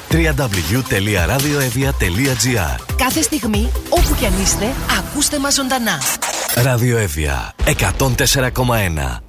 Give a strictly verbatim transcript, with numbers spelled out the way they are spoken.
double-u double-u double-u τελεία radioevia τελεία gr. Κάθε στιγμή, όπου κι αν είστε, ακούστε μας ζωντανά. Ραδιοέβια εκατόν τέσσερα κόμμα ένα.